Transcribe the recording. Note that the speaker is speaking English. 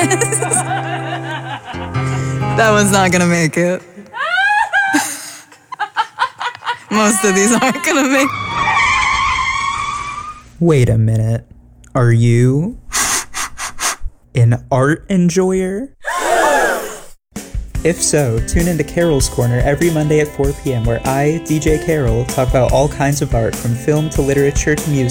That one's not gonna make it. Most of these aren't gonna make. Wait a minute. Are you an art enjoyer? If so, tune into Carol's Corner every Monday at 4 p.m. where I, DJ Carol, talk about all kinds of art from film to literature to music.